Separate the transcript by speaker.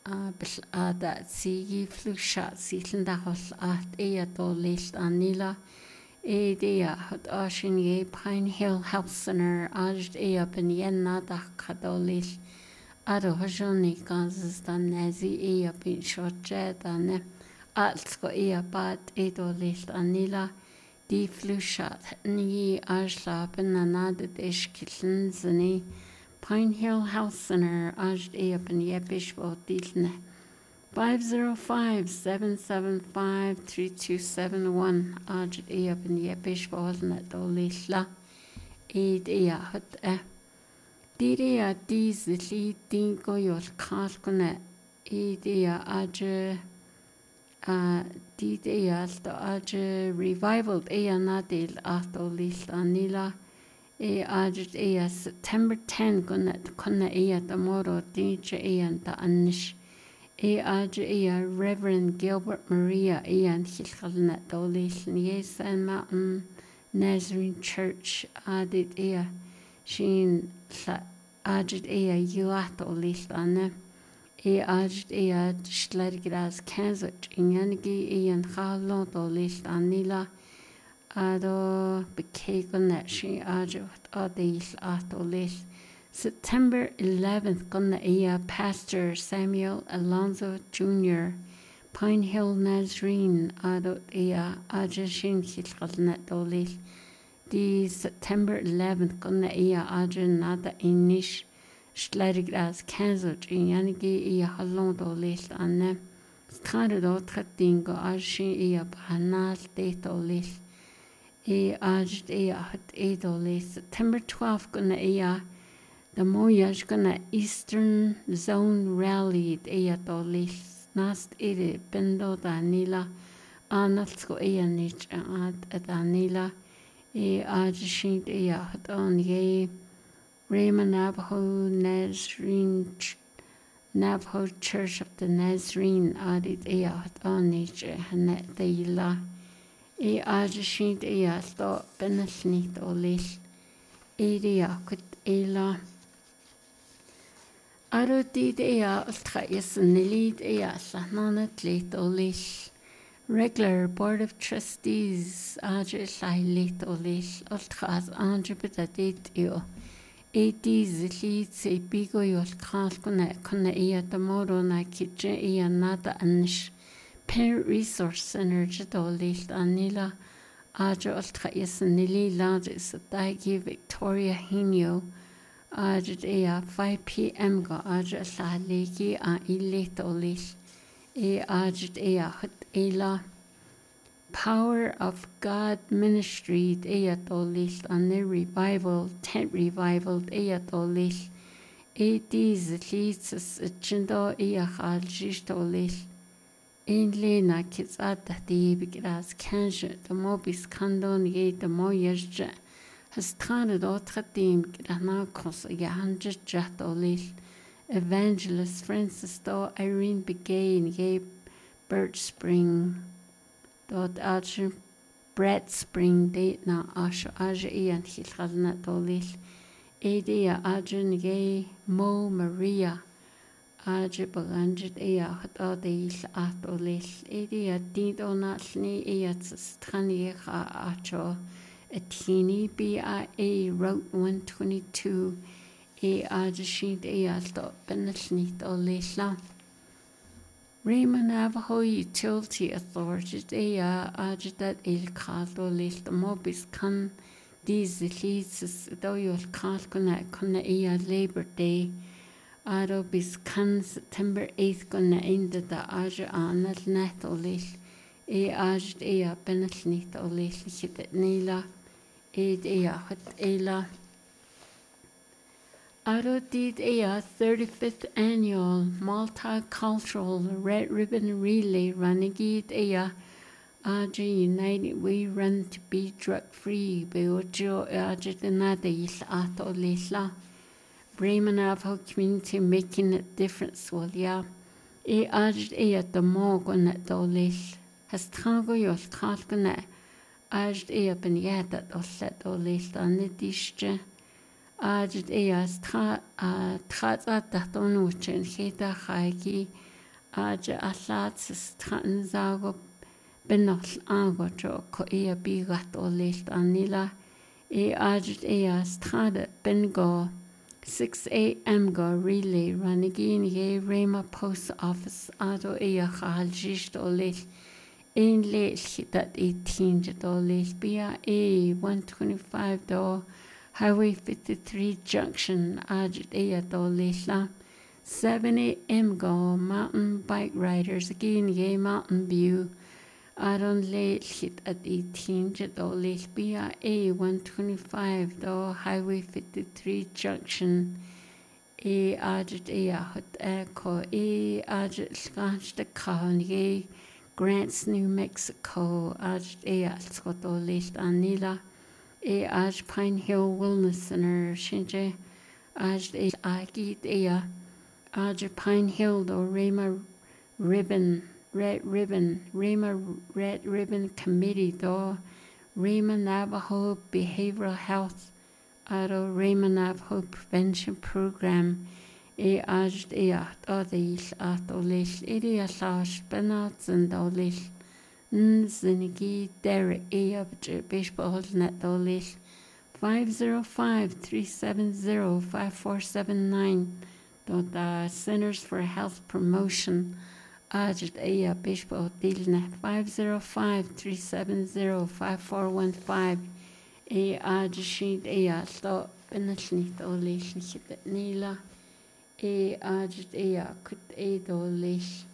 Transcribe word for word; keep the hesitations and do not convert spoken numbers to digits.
Speaker 1: bel ada sigi flusha silin dachol at ea dolil anila e dea hot ashin ye Pine Hill Health Center ajd ea ben yenna dach kadolil ado hajoni ganzes dan nazi ea bin shotje dan alsko ea bad e dolil anila di flushat ni ajla ben nanadet eshkillen zani Pine Hill Health Center ajd ea ben yebish bodilne five zero five, seven seven five, three two seven one Ajit Ea Ben Yebish Bolnet Olishla Eid Ea Hut E Diria Diz Li Dingo Yol Kalkune Eid Ea Aje Did Ea Sto Aje Revival Ea Nadil At Olishla Nila E Ajit Ea September tenth Gunet Kuna Ea Damoro Dinja Ea Da Anish E Adja Ea Reverend Gilbert Maria Ian Hilchalna Dolis Nye San Mountain Nazarene Church Adit Ea Shin Adjit Ea Yuat Olis Lana E Adjit Ea Schlergras Kazach Inyangi Ian Halon Dolis Anila Ado Bekegon Shi Adjut Adis Atolis September eleventh, gonna ia Pastor Samuel Alonso Junior Pine Hill Nazarene adot ia Ajashin Hilchalnet Dolis. The September eleventh, gonna ia Ajan Nada Inish Schlerigras Kazot in Yanigi ia Halon Dolis Anne. Started out Dingo Ajin ia Banal De Dolis. E Ajt ia Hut E Dolis. September twelfth, gonna ia the Moyaj gonna Eastern Zone Rally ea dolis nast ere bendo danila anatsko ea nich ad danila e ajishint ea haton ye Raymond Navajo Nazarene Navajo Church of the Nazarene adit ea haton nich hanet deila e ajishint ea sto benasnit olis ea kut ela Arudid ea ultra is nilid ea sahnanat late olish. Regular Board of Trustees aja lai late olish ultra as anja betadet eo. Edi zilid se bigo yol kalkuna kuna ea damoro na kitchen ea nada anish. Parent Resource Center jadolish anila aja ultra is nilid laja satagi Victoria Hinyo. Ajit ea five p m go ajit la legi a ilit olish e ajit ea hut ela Power of God Ministry ea olish an the revival tent revival ea olish e diz litzes chindo ea haljish olish in lena kits at the bigras kanje the mobis kandon ye the moyaj has started autre team grana kos ya hundred jat olis evangelist Francis do Irene Begain ye Birch Spring dot archer Brett Spring date na asha aja ian hilchalna dolis edia ajun ye Mo Maria aja baganjit ea hat adil at olis edia dido natni ea tstani ha acho a teeny B I A Route one twenty-two e ajashint e alto benasnit olesla. Raymond Navajo Utility Authority e ajadat el kalto lest mobis kan these leases doyol kalkuna kuna e Labor Day arobis kan September eighth gonna end the aja anal net oles e ajat e benasnit oles hit nila Eid ea hut ela Arodid ea thirty-fifth annual multicultural red ribbon relay running ea Aja United we run to be drug free beojo aja denada is ato lesla Bremen Avo community making a difference well yeah e aja ea the more on that dolis has tango yos kalkana Ajt ea ben yadat oslet olist anidishje. Ajt ea trat at tahton uchen heta chaigi. aja allaatsis transago benotl angojo ko ea bigat o leist anila e ajit ea strada bengo six a m go relay ranigin ye Rama post office ado ea khaljist o leist in leist dat eighteen o leist bia a one twenty-five do Highway fifty-three junction ajit ea do leist la seven a m go mountain bike riders again ye Mountain View Aron late hit at eighteen do late bia a one twenty-five do Highway fifty-three junction e ajit ea hut echo e ajit skanch de kaun ye Grants New Mexico ajit ea skoto late anila e aj Pine Hill Wellness Center shinje ajit e agit ea ajit Pine Hill do Rama Ribbon Red Ribbon, Rama Red Ribbon Committee do Rama Navajo Behavioral Health ado Rama Navajo Prevention Program e ajt e at odil at olish idi asash benats and olish nzinigi dere e abj baseball net olish five zero five three seven zero five four seven nine do the Centers for Health Promotion Ajit Aya Bishpo Dilna five zero five three seven zero five four one five A Ajit Aya Sto Benashnit Olish Nila A Ajit Aya Kut Edo Lish